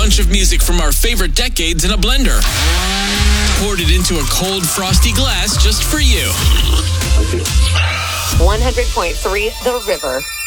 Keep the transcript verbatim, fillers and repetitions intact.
bunch of music from our favorite decades in a blender. Poured it into a cold, frosty glass just for you. one hundred point three The River.